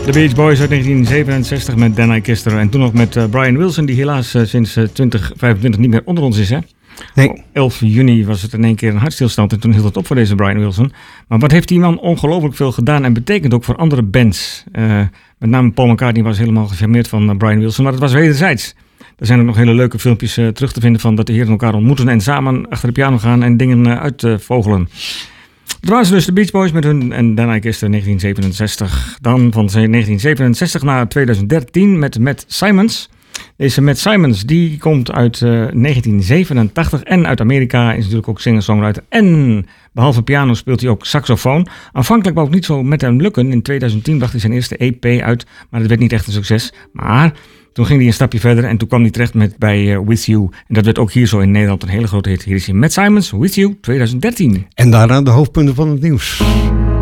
De Beach Boys uit 1967 met Danny Kister. En toen nog met Brian Wilson, die helaas sinds 2025 niet meer onder ons is. Hè? Nee. Op 11 juni was het in één keer een hartstilstand en toen hield het op voor deze Brian Wilson. Maar wat heeft die man ongelooflijk veel gedaan en betekent ook voor andere bands. Met name Paul McCartney was helemaal gecharmeerd van Brian Wilson, maar het was wederzijds. Er zijn ook nog hele leuke filmpjes terug te vinden van dat de heren elkaar ontmoeten en samen achter de piano gaan en dingen uitvogelen. Dat waren dus de Beach Boys met hun en Danny Kister 1967. Dan van 1967 naar 2013 met Matt Simons. Deze Matt Simons die komt uit 1987 en uit Amerika, is natuurlijk ook singer-songwriter. En behalve piano speelt hij ook saxofoon. Aanvankelijk wou het niet zo met hem lukken. In 2010 bracht hij zijn eerste EP uit, maar dat werd niet echt een succes. Maar toen ging hij een stapje verder en toen kwam hij terecht bij With You. En dat werd ook hier zo in Nederland een hele grote hit. Hier is hij Matt Simons, With You 2013. En daarna de hoofdpunten van het nieuws.